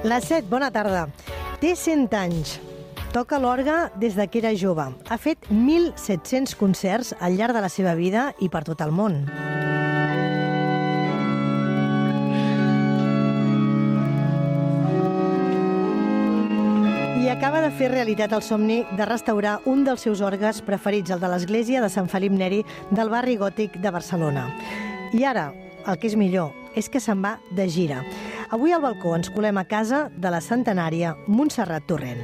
La Set, bona tarda. Té 100 anys. Toca l'orgue des de que era jove. Ha fet 1.700 concerts al llarg de la seva vida i per tot el món. I acaba de fer realitat el somni de restaurar un dels seus orgues preferits, el de l'església de Sant Felip Neri del barri gòtic de Barcelona. I ara, el que és millor, és que se'n va de gira. Avui al balcó ens colem a casa de la centenària Montserrat Torrent.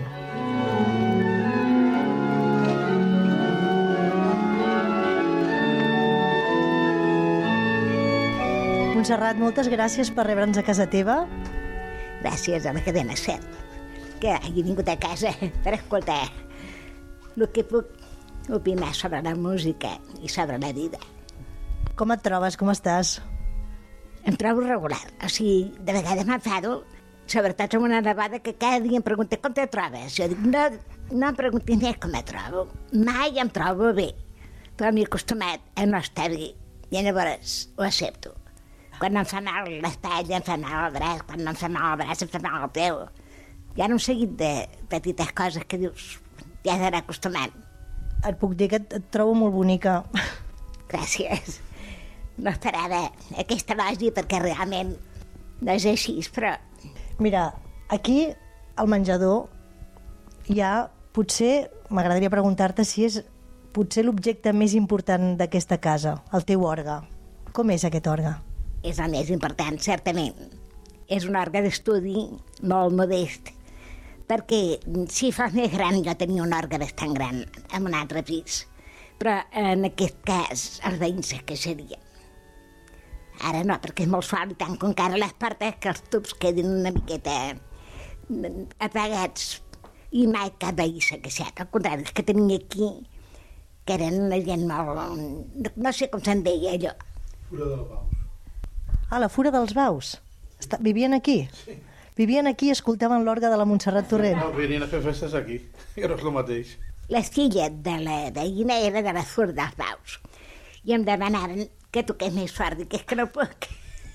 Montserrat, moltes gràcies per rebre'ns a casa teva. Gràcies a la cadena SER, que hagi vingut a casa per escoltar el que puc opinar sobre la música i sobre la vida. Com et trobes? Com estàs? Em trobo regular, o sigui, de vegades m'enfado, sobretot amb una nevada que cada dia em pregunta com te trobes. Jo dic, no em preguntis més com me trobo, mai em trobo bé, però m'he acostumat a no estar bé, i llavors ho accepto. Quan em fa mal l'espatlla, em fa mal el braç, quan em fa mal el braç, em fa mal el peu. Hi ha un seguit de petites coses que dius, ja has d'anar acostumant. Et puc dir que et trobo molt bonica. Gràcies. No esperava aquest elogi perquè realment no és així, però... Mira, aquí al menjador hi ha, potser, m'agradaria preguntar-te si és potser l'objecte més important d'aquesta casa, el teu orgue. Com és aquest orgue? És el més important, certament. És un orgue d'estudi molt modest, perquè si fos més gran, jo tenia un orgue bastant gran, en un altre pis, però en aquest cas els veïns es queixarien. Ara no, perquè és molt suau i tanco encara les portes que els tubs quedin una miqueta apagats i mai cap veí s'ha queixat. Al contrari, els que tenia aquí, que eren una gent molt... no sé com se'n deia allò. Fura dels Baus. Ah, la Fura dels Baus. Vivien aquí? Sí. Vivien aquí i escoltaven l'orgue de la Montserrat Torrent? No, venien a fer festes aquí, que no és el mateix. La filla de la veïna era de la Fura dels Baus i em demanaven que toqués més fort, i que és que no puc.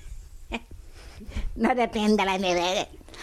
No depèn de la meva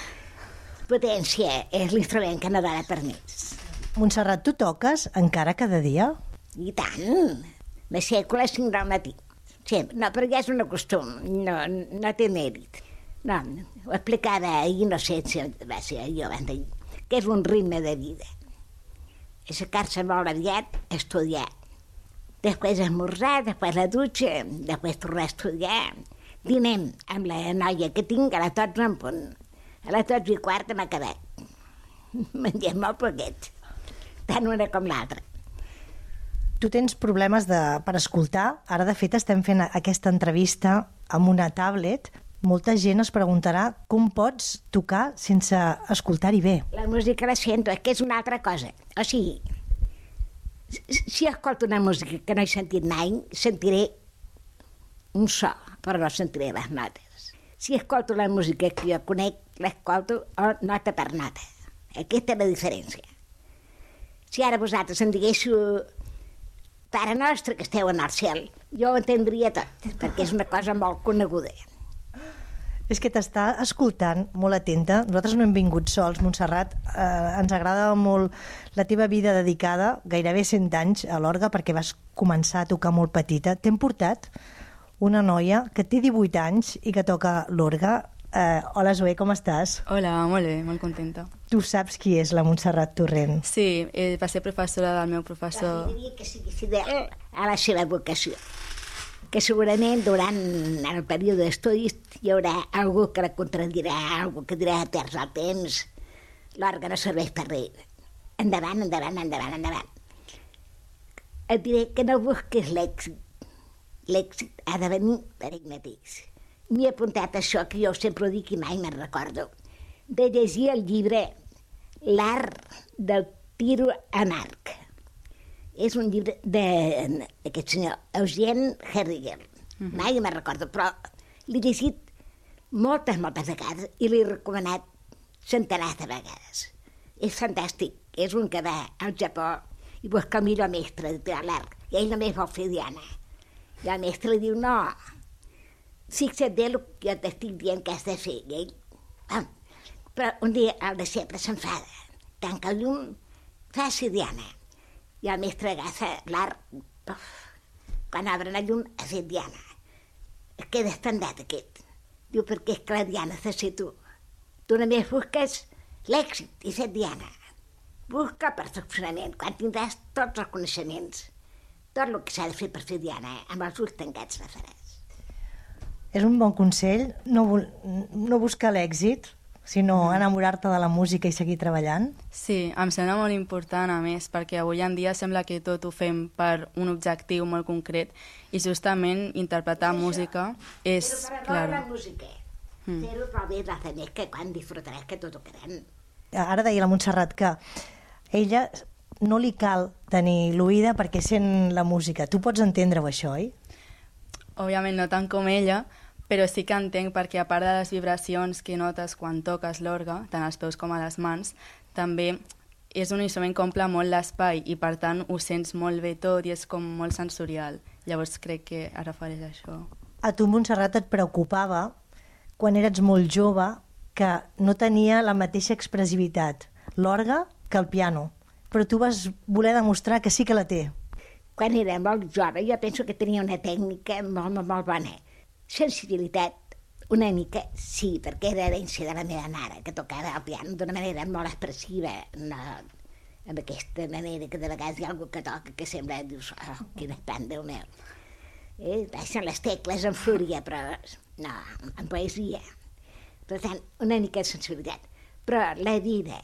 potència, és l'instrument que no dona permís. Montserrat, tu toques encara cada dia? I tant, me seco a les 5 del matí. Sempre. No, però ja és un costum, no té mèrit. No, ho explicava ahir, no sé si va ser jo abans d'ahir, que és un ritme de vida. Aixecar-se molt aviat, estudiar. Després esmorzar, després la dutxa, després tornar a estudiar. Dinem amb la noia que tinc a les 12 en punt. A les 12:15 hem acabat. Mengem molt poquet, tant una com l'altra. Tu tens problemes per escoltar. Ara, de fet, estem fent aquesta entrevista amb una tablet. Molta gent es preguntarà com pots tocar sense escoltar-hi bé. La música la sento, que és una altra cosa. O sigui, si escolto una música que no he sentit mai, sentiré un so, però no sentiré les notes. Si escolto la música que jo conec, l'escolto nota per nota. Aquesta és la diferència. Si ara vosaltres em diguéssiu Pare Nostre, que esteu en el cel, jo ho entendria tot, perquè és una cosa molt coneguda. És que t'està escoltant molt atenta. Nosaltres no hem vingut sols, Montserrat. Ens agrada molt la teva vida dedicada, gairebé 100 anys, a l'orgue, perquè vas començar a tocar molt petita. T'hem portat una noia que té 18 anys i que toca l'orgue. Hola, Zoè, com estàs? Hola, molt bé, molt contenta. Tu saps qui és la Montserrat Torrent? Sí, va ser professora del meu professor. Diria que sigui fidel a la seva vocació, que segurament durant el període d'estudis hi haurà algú que la contradirà, algú que dirà perds el temps, l'orgue no serveix per res. Endavant, endavant, endavant, endavant. Et diré que no busquis l'èxit. L'èxit ha de venir per ell mateix. M'he apuntat això, que jo sempre ho dic i mai me'n recordo, de llegir el llibre L'art del tiro amb arc. És un llibre d'aquest senyor Eugene Herriger. Mai me'n recordo, però l'he llegit moltes vegades i l'he recomanat centenars de vegades. És fantàstic. És un que va al Japó i busca el millor mestre de tirar l'arc, i ell només vol fer diana. I el mestre li diu, no, fixa't bé el que jo t'estic dient que has de fer. I ell Però un dia el deixeble s'enfada, tanca el llum, fa Diana. I el mestre agafa l'art, quan obren el llum, ha fet Diana. Es queda estendat aquest. Diu, perquè és que la Diana ha de ser tu. Tu només busques l'èxit i set Diana. Busca el perfeccionament, quan tindràs tots els coneixements. Tot el que s'ha de fer per fer Diana, amb els ulls tancats la faràs. És un bon consell no buscar l'èxit, sinó enamorar-te de la música i seguir treballant? Sí, em sembla molt important, a més, perquè avui en dia sembla que tot ho fem per un objectiu molt concret i justament interpretar música és... Però per a la música, fer-ho per bé dels altres, que quan disfrutaràs que tot ho quedem. Ara deia la Montserrat que ella no li cal tenir l'oïda perquè sent la música. Tu pots entendre-ho, això, oi? Òbviament no tant com ella, però sí que entenc perquè a part de les vibracions que notes quan toques l'orgue, tant als peus com a les mans, també és un instrument que omple molt l'espai i per tant ho sents molt bé tot i és com molt sensorial. Llavors crec que es refereix a això. A tu, Montserrat, et preocupava quan eres molt jove que no tenia la mateixa expressivitat l'orgue que el piano, però tu vas voler demostrar que sí que la té. Quan era molt jove jo penso que tenia una tècnica molt bona. Sensibilitat, una mica, sí, perquè era herència de la meva mare, que tocava el piano d'una manera molt expressiva, no amb aquesta manera que de vegades hi ha algú que toca que sembla, dius, oh, quin espant, Déu meu. Baixen les tecles en fúria, però no, en poesia. Per tant, una mica de sensibilitat. Però la vida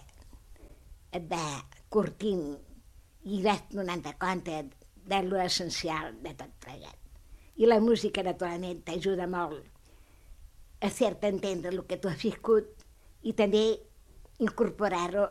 et va curtint i vas donant compte de l'essencial de tot plegat. I la música, naturalment, t'ajuda molt a fer-te entendre el que tu has viscut i també incorporar-ho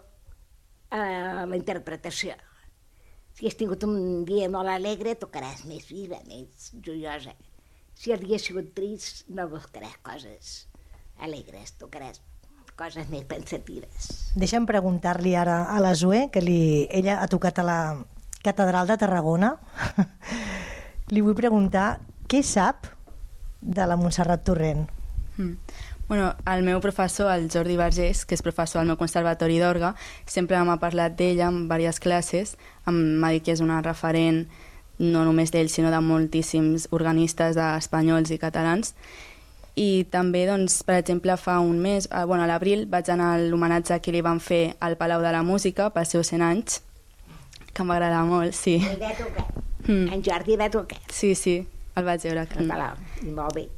a la interpretació. Si has tingut un dia molt alegre, tocaràs més viva, més joiosa. Si el dia ha sigut trist, no buscaràs coses alegres, tocaràs coses més pensatives. Deixa'm preguntar-li ara a la Zoe, que ella ha tocat a la Catedral de Tarragona. Li vull preguntar què sap de la Montserrat Torrent. Bueno, el meu professor, el Jordi Vergés, que és professor al meu conservatori d'orgue, sempre m'ha parlat d'ella en diverses classes, m'ha dit que és una referent no només d'ell, sinó de moltíssims organistes espanyols i catalans. I també, doncs, per exemple, fa un mes, a l'abril, vaig anar a l'homenatge que li van fer al Palau de la Música pels seus 100 anys, que m'agrada molt, sí. I va tocar. En Jordi va tocar. Sí, el vaig veure. Al Palau, molt bé.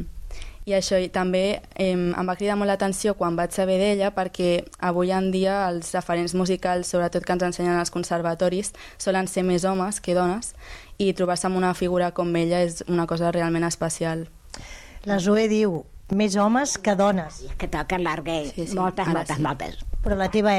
I això també em va cridar molt l'atenció quan vaig saber d'ella, perquè avui en dia els referents musicals, sobretot que ens ensenyen als conservatoris, solen ser més homes que dones, i trobar-se amb una figura com ella és una cosa realment especial. La Zoe diu, més homes que dones. I és que toquen l'orgue, moltes. Però a la teva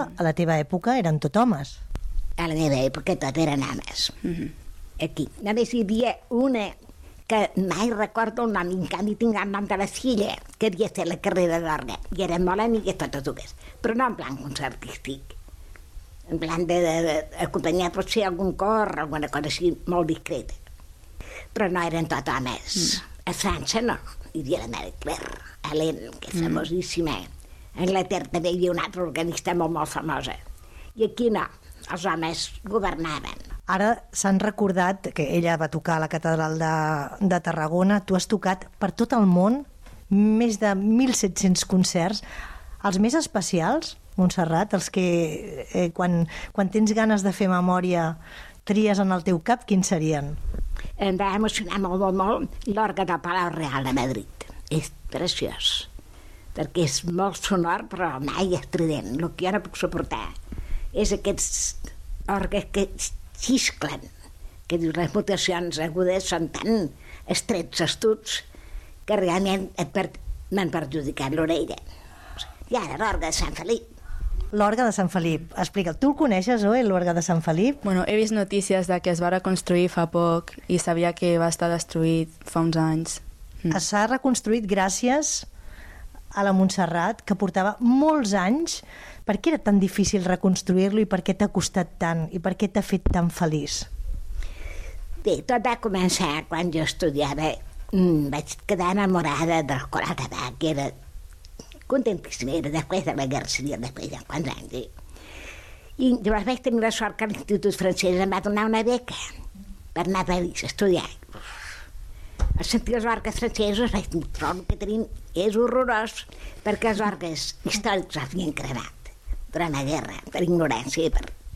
època eren tot homes. A la meva època tot eren homes. Aquí. Només hi havia una que mai recordo el nom, en canvi tinc el nom de la filla, que havia fet la carrera d'orgue, i eren molt amigues totes dues, però no en plan concertístic, en plan d'acompanyar potser algun cor, alguna cosa així molt discreta. Però no eren tot homes. A França no, hi havia la Mare Claire, Hélène, que és famosíssima. A Anglaterra també hi havia una altra organista molt famosa. I aquí no, els homes governaven. Ara s'han recordat que ella va tocar a la Catedral de Tarragona. Tu has tocat per tot el món més de 1.700 concerts. Els més especials, Montserrat, els que quan tens ganes de fer memòria tries en el teu cap, quins serien? Em va emocionar molt l'orgue del Palau Real de Madrid. És preciós, perquè és molt sonor però mai estrident. El que jo no puc suportar és aquests orgues que xisclen, que dius les mutacions agudes són tan estrets, astuts, que realment m'han perjudicat l'orella. I ara l'orgue de Sant Felip. L'orgue de Sant Felip. Explica, tu el coneixes, oi, l'orgue de Sant Felip? Bueno, he vist notícies de que es va reconstruir fa poc i sabia que va estar destruït fa uns anys. S'ha reconstruït gràcies a la Montserrat, que portava molts anys. Per què era tan difícil reconstruir-lo i per què t'ha costat tant i per què t'ha fet tan feliç? Bé, tot va començar quan jo estudiava. Vaig quedar enamorada del coral de Bach, que era contentíssima, era després de la guerra civil, després de quants anys. I llavors vaig tenir la sort que l'Institut francès em va donar una beca per anar a París a estudiar. Al sentir els orgues francesos vaig dir, però el que tenim és horrorós, perquè els orgues històrics els havien cremat durant la guerra, per ignorància.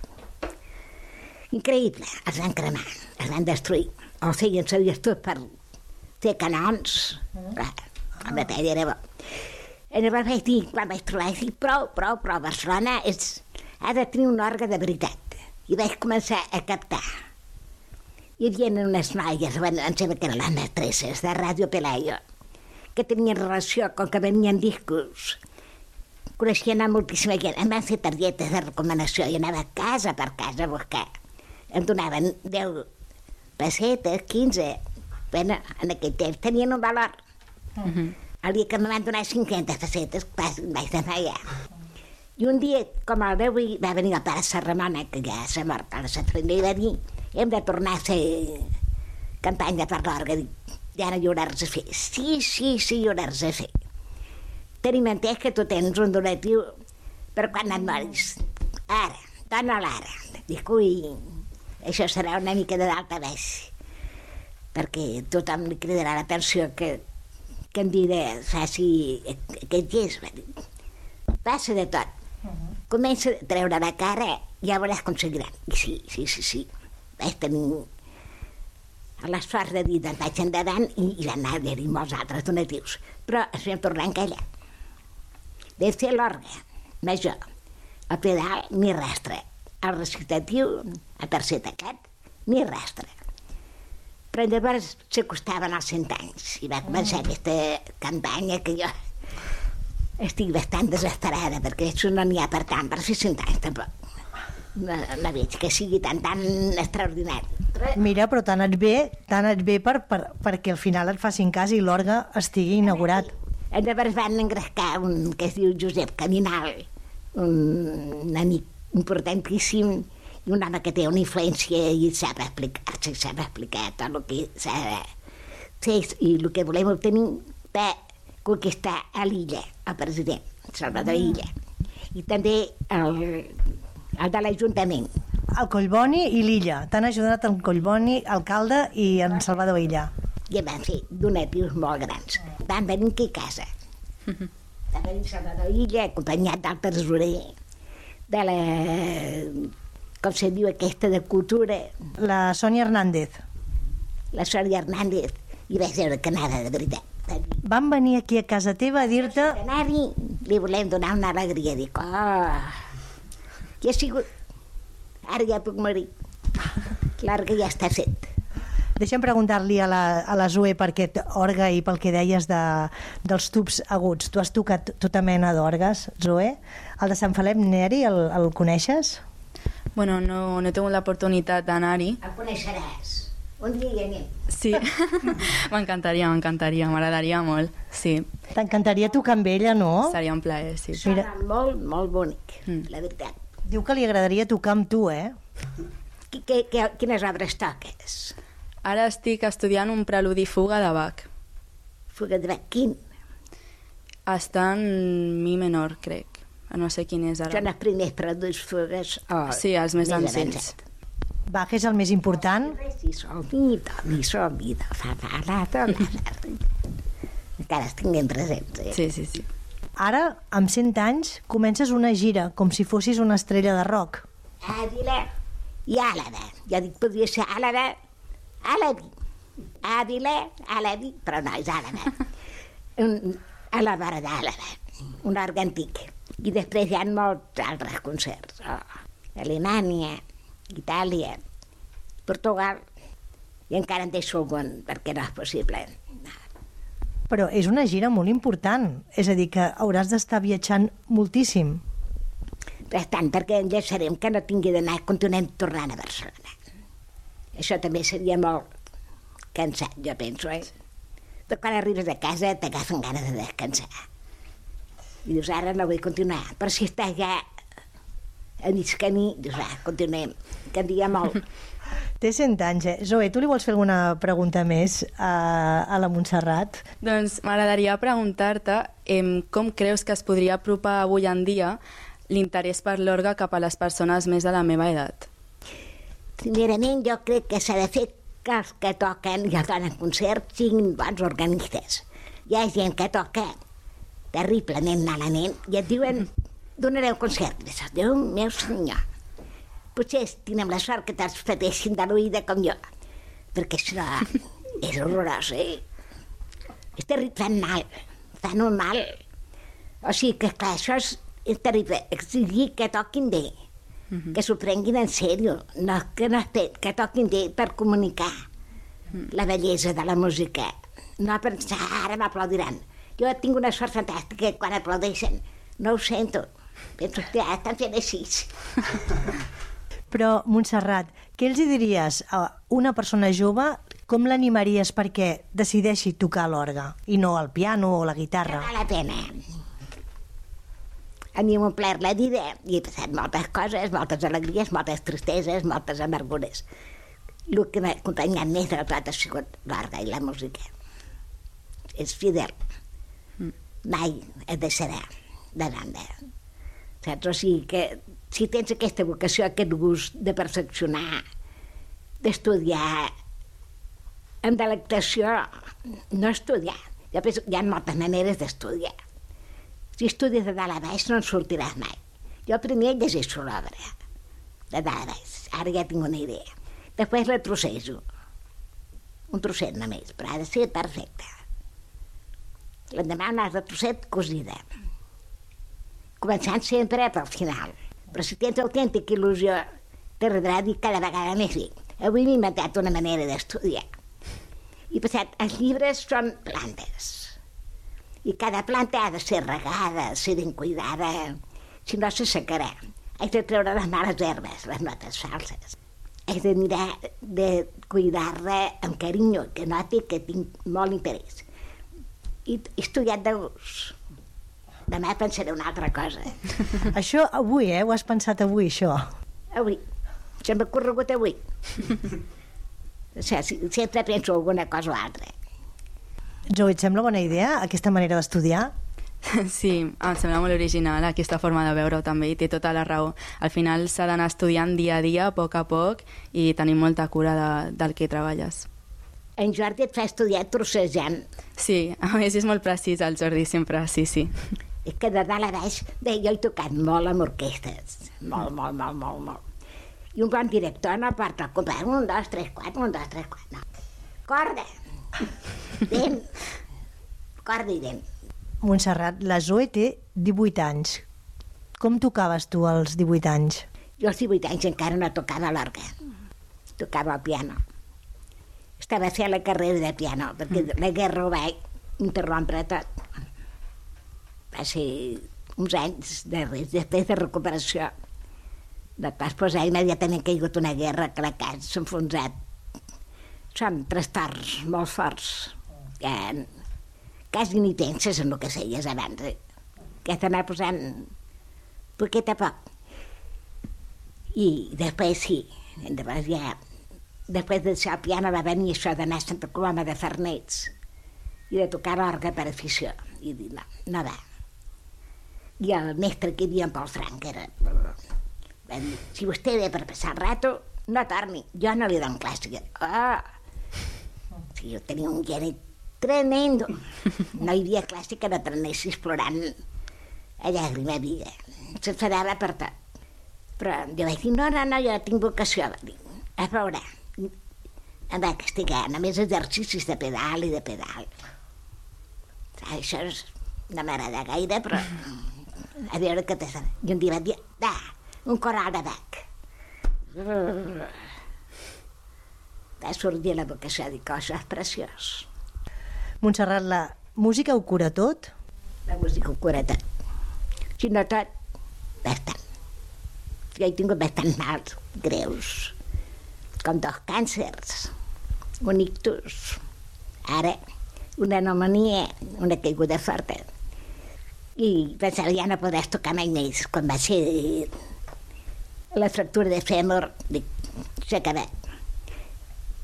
Increïble, els van cremar, els van destruir. O feien servir tot per fer canons. La batalla era bo. I llavors vaig dir, quan vaig trobar, vaig dir, prou, Barcelona ha de tenir un orgue de veritat. I vaig començar a captar. Hi havia unes noies, em sembla que eren les mestresses de Ràdio Pelayo, que tenien relació com que venien discos. Coneixien a moltíssima gent. Em van fer targetes de recomanació i anava casa per casa a buscar. Em donaven 10 pessetes, 15. Bueno, en aquell temps tenien un valor. El dia que me van donar 50 pessetes, vaig desmaiar. I un dia, com el meu, va venir el pare Serramona, que ja s'ha mort a la Safrina, i va dir, hem de tornar a fer campanya per l'orgue. Ja no hi haurà res a fer. Sí, hi haurà res a fer. Tenim entès que tu tens un donatiu per quan et moris. Ara, dona-la ara. Dic, ui, això serà una mica de dalt a baix, perquè tothom li cridarà l'atenció que en vida faci aquest gest. Passa de tot. Comença a treure la cara i ja veuràs com seguiran. I sí. Vaig tenir la sort de dir, doncs vaig endavant i van anar-hi molts altres donatius. Però es vam tornar a encallar. Vam fer l'orgue major, el pedal ni rastre, el recitatiu, el tercer tacat, ni rastre. Però llavors s'acostaven els 100 anys i va començar aquesta campanya que jo estic bastant desesperada, perquè això no n'hi ha per tant, per fer 100 anys tampoc. No veig que sigui tan extraordinari. Mira, però t'ha anat bé perquè al final et facin cas i l'orgue estigui inaugurat. Llavors van engrescar un que es diu Josep Caminal, un amic importantíssim i un home que té una influència i sap explicar tot el que s'ha de fer i el que volem obtenir per conquistar a l'illa, el president Salvador Illa, i també el de l'Ajuntament. El Collboni i l'Illa. T'han ajudat el Collboni, alcalde i en Salvador Illa. I em van fer donatius molt grans. Van venir aquí a casa. Va venir Salvador Illa, acompanyat del tresorer, de la, com se diu aquesta, de cultura. La Sònia Hernández. La Sònia Hernández. I vaig veure que anava de veritat. Van venir aquí a casa teva a dir-te... Anar-hi, li volem donar una alegria. Dic, ja ha sigut... Ara ja puc morir. L'orgue ja està fet. Deixa'm preguntar-li a la Zoe per aquest orgue i pel que deies dels tubs aguts. Tu has tocat tota mena d'orgues, Zoe? El de Sant Felip Neri, el coneixes? Bueno, no he tingut l'oportunitat d'anar-hi. El coneixeràs. Un dia hi anem. Sí, m'encantaria, m'agradaria molt, sí. T'encantaria tocar amb ella, no? Seria un plaer, sí. Sona molt, molt bonic, la veritat. Diu que li agradaria tocar amb tu, eh? Quines obres toques? Ara estic estudiant un preludi fuga de Bach. Fuga de Bach, quin? Està en mi menor, crec. No sé quin és ara. Són els primers preludis fugues o... Sí, els més senzills. Bach és el més important? Si sol, mi, do, fa, la, do, encara els tinguem presents. Sí. Ara, amb 100 anys, comences una gira, com si fossis una estrella de rock. Àvila i Àlava. Jo dic, podria ser Àlava, Àlavi. Àvila, Àlavi, però no, és Àlava. A la vora d'Àlava, un orgue antic. I després hi ha molts altres concerts. Alemanya, Itàlia, Portugal, i encara en deixo algun, perquè no és possible. Però és una gira molt important, és a dir, que hauràs d'estar viatjant moltíssim. Bastant, perquè enllaçarem que no tingui d'anar, continuem tornant a Barcelona. Això també seria molt cansat, jo penso, Però quan arribes a casa t'agafen ganes de descansar. I dius, ara no vull continuar, però si estàs ja a mig camí, dius, continuem, canvia molt. Té 100 anys, eh? Zoe, tu li vols fer alguna pregunta més a la Montserrat? Doncs m'agradaria preguntar-te com creus que es podria apropar avui en dia l'interès per l'orgue cap a les persones més de la meva edat? Primerament, jo crec que s'ha de fer que els que toquen i els donen concerts siguin bons organistes. Hi ha gent que toca terriblement malament i et diuen donareu concert. Déu meu senyor. Potser tindrem la sort que te'ls pateixin de l'oïda com jo, perquè això és horrorós, eh? És terrible, fan un mal. O sigui que, clar, això és terrible. Exigir que toquin bé, que s'ho prenguin en sèrio, que toquin bé per comunicar la bellesa de la música. No pensar, ara m'aplaudiran. Jo tinc una sort fantàstica que quan aplaudeixen no ho sento. Penso que estan fent així. Però, Montserrat, què els hi diries a una persona jove? Com l'animaries perquè decideixi tocar l'orgue i no el piano o la guitarra? Que val la pena. A mi m'ha omplert la vida i he passat moltes coses, moltes alegries, moltes tristeses, moltes amargures. El que m'ha acompanyat més de tot ha sigut l'orgue i la música. És fidel. Mai et deixarà de banda. Saps? O sigui que si tens aquesta vocació, aquest gust de perfeccionar, d'estudiar, amb delectació, no estudiar. Jo penso que hi ha moltes maneres d'estudiar. Si estudies de dalt a baix no en sortiràs mai. Jo primer llegeixo l'obra, de dalt a baix. Ara ja tinc una idea. Després la trossejo. Un trosset només, però ha de ser perfecta. L'endemà un altre trosset cosida. Començant sempre pel final. Però si tens autèntica il·lusió, t'agradarà dir cada vegada més bé. Avui m'he inventat una manera d'estudiar. I passat, els llibres són plantes. I cada planta ha de ser regada, ser ben cuidada, si no se secarà. Haig de treure les males herbes, les notes falses. Haig de mirar de cuidar-la amb carinyo, que noti que tinc molt interès. I he estudiat de gust. Demà pensaré una altra cosa. Això avui, ho has pensat avui, això? Avui. Se m'ha corregut avui. O sigui, sempre penso alguna cosa o altra. Zoe, et sembla bona idea aquesta manera d'estudiar? Sí, em sembla molt original aquesta forma de veure-ho també i té tota la raó. Al final s'ha d'anar estudiant dia a dia, a poc, i tenir molta cura del que treballes. En Jordi et fa estudiar trossejant. Sí, a més és molt precís el Jordi sempre, sí. És que de dalt a baix, bé, jo he tocat molt amb orquestres. Molt. I un bon director no porta el compàs. 1, 2, 3, 4, 1, 2, 3, 4. No. Corda. Dent. Corda i dent. Montserrat, la Zoe té 18 anys. Com tocaves tu als 18 anys? Jo als 18 anys encara no tocava l'orgue. Tocava el piano. Estava fent la carrera de piano, perquè la guerra ho va interrompre tot. Va ser uns anys després de recuperació. Després immediatament ha caigut una guerra que la casa s'ha enfonsat. Són trastorns molt forts. Que quasi ni penses en el que feies abans. Que t'anà posant poquet a poc. I després sí, després de deixar el piano va venir això d'anar a Santa Coloma de Farners i de tocar l'orgue per afició. I dir, no va. I el mestre que hi havia en Pol Frank va dir, si vostè ve per passar el rato, no torni, jo no li dono classe. Jo tenia un geni tremendo. No hi havia classe que no tornessis plorant a llàgrima viva. S'enfadava per tot. Però jo vaig dir, no, jo tinc vocació. Va dir, a veure, em va castigar, només exercicis de pedal i de pedal. Això no m'agrada gaire, però a veure què t'ha... I un dia va dir, un coral de Bach. Va sortir la vocació, dic, això és preciós. Montserrat, la música ho cura tot? La música ho cura tot. Si no tot, bastant. Jo he tingut bastants mals greus, com 2 càncers, un ictus, ara una pneumònia, una caiguda forta. I pensava, ja no podràs tocar mai més. Quan va ser la fractura de fèmur, dic, s'ha acabat.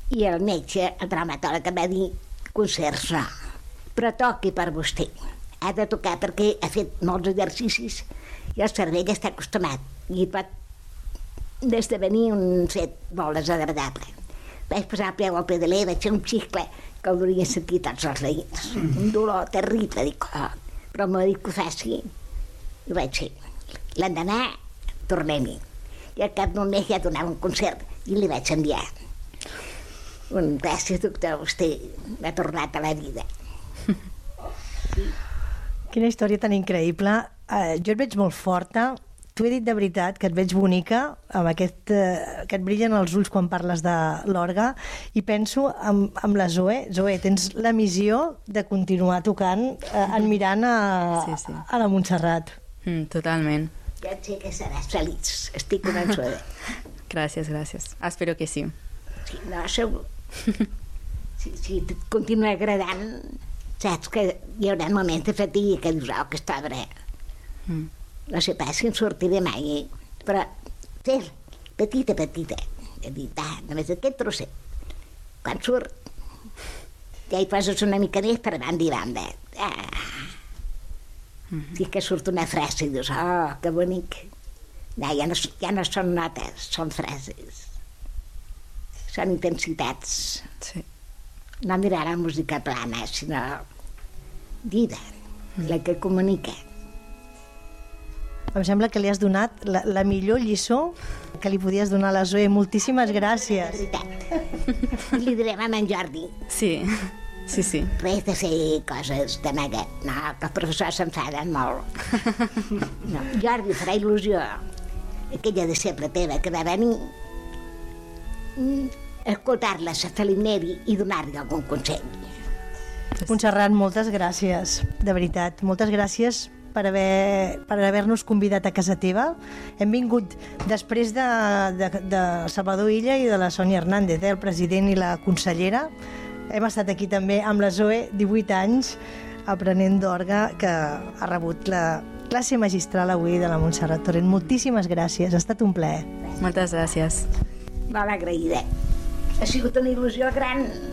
I el metge, el traumatòleg, em va dir concerts no, però toqui per vostè. Ha de tocar perquè ha fet molts exercicis i el cervell està acostumat i pot esdevenir un fet molt desagradable. Vaig posar el peu al pedaler, vaig fer un xiscle que el duria sentir tots els veïns. Un dolor terrible, dic, però m'ha dit que ho faci i ho vaig fer. L'endemà tornem-hi i al cap d'un mes ja donava un concert i li vaig enviar gràcies, doctor, vostè m'ha tornat a la vida. Quina història tan increïble. Jo et veig molt forta. T'ho he dit de veritat, que et veig bonica, amb que et brillen els ulls quan parles de l'orgue, i penso amb la Zoe. Zoe, tens la missió de continuar tocant, admirant a la Montserrat. Totalment. Ja et sé que seràs feliç, estic convençuda. Gràcies, gràcies. Espero que sí. Sí, no, segur. Si et continua agradant, saps que hi haurà moments de fatiga que dius, aquesta obra... No sé pas si en sortiré mai, però fer petita. He dit, només aquest trosset. Quan surt, ja hi poses una mica més per banda i banda. Sí que surt una frase i dius, que bonic. No, ja no són notes, són frases. Són intensitats. Sí. No mirar la música plana, sinó vida, la que comunica. Em sembla que li has donat la millor lliçó que li podies donar a la Zoe. Moltíssimes gràcies. De veritat. I li direm a en Jordi. Sí. Res de fer coses de negat. No, que els professors s'enfaden molt. No, Jordi farà il·lusió. Aquella deixeble teva que va venir, escoltar-la a Felineri i donar-li algun consell. Montserrat, moltes gràcies, de veritat. Moltes gràcies per haver-nos convidat a casa teva. Hem vingut després de Salvador Illa i de la Sònia Hernández, el president i la consellera. Hem estat aquí també amb la Zoe, 18 anys, aprenent d'orgue, que ha rebut la classe magistral avui de la Montserrat Torrent. Moltíssimes gràcies, ha estat un plaer. Moltes gràcies. Molt agraïda. Ha sigut una il·lusió gran